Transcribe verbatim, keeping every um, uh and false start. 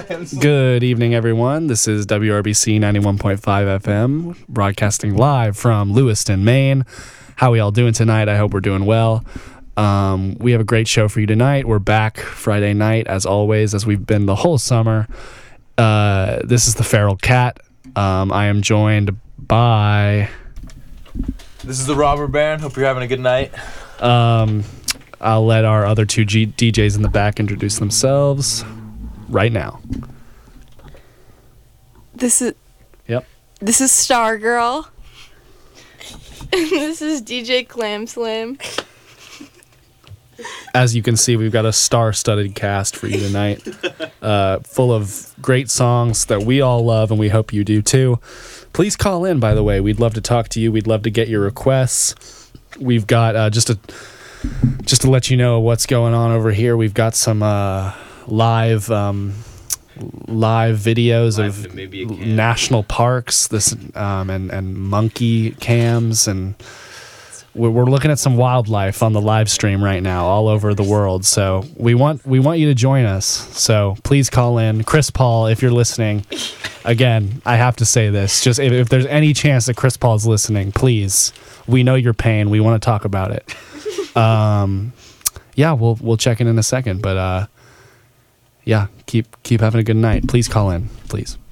Good evening, everyone. This is W R B C ninety-one point five F M, broadcasting live from Lewiston, Maine. How are we all doing tonight? I hope we're doing well. Um, we have a great show for you tonight. We're back Friday night, as always, as we've been the whole summer. Uh, this is the Feral Cat. Um, I am joined by... This is the Robber Baron. Hope you're having a good night. Um, I'll let our other two G- D Js in the back introduce themselves right now. This is... Yep. This is Stargirl. And this is D J Clam Slam. As you can see, we've got a star-studded cast for you tonight, uh, full of great songs that we all love, and we hope you do too. Please call in, by the way. We'd love to talk to you. We'd love to get your requests. We've got, uh, just, a, just to let you know what's going on over here, we've got some uh, live um, live videos live of national parks this um, and, and monkey cams, and we're looking at some wildlife on the live stream right now all over the world. So we want we want you to join us. So please call in. Chris Paul, if you're listening, again, I have to say this. Just if, if there's any chance that Chris Paul is listening, please, we know your pain. We want to talk about it. Um, yeah, we'll we'll check in in a second. But uh, yeah, keep keep having a good night. Please call in, please.